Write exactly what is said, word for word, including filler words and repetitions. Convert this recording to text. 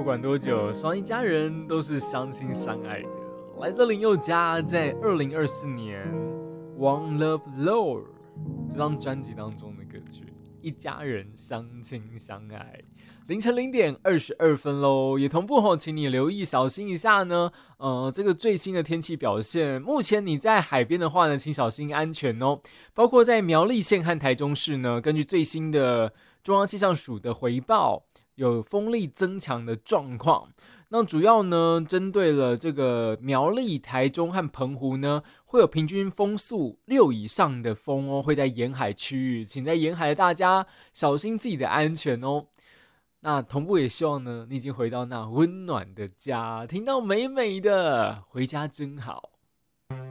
不管多久，双一家人都是相亲相爱的。来自林宥嘉在二零二四年《One Love Lore》这张专辑当中的歌曲，一家人相亲相爱。凌晨零点二十二分喽，也同步吼，请你留意小心一下呢。呃，这个最新的天气表现，目前你在海边的话呢，请小心安全哦。包括在苗栗县和台中市呢，根据最新的中央气象署的回报，有风力增强的状况。那主要呢，针对了这个苗栗、台中和澎湖呢，会有平均风速六以上的风哦，会在沿海区域，请在沿海的大家小心自己的安全哦。那同步也希望呢，你已经回到那温暖的家，听到美美的回家真好。